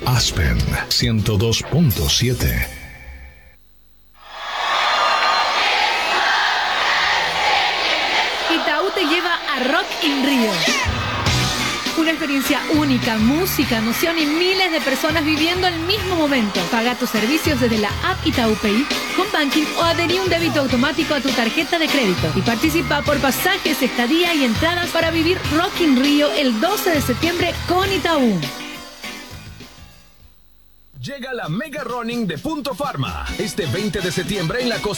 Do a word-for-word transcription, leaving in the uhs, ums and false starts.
Aspen ciento dos punto siete. Itaú te lleva a Rock in Rio. Una experiencia única, música, emoción y miles de personas viviendo el mismo momento. Paga tus servicios desde la app Itaú Pay, con banking o adherí un débito automático a tu tarjeta de crédito. Y participa por pasajes, estadía y entradas para vivir Rock in Rio el doce de septiembre con Itaú. Llega la Mega Running de Punto Pharma este veinte de septiembre en la costa.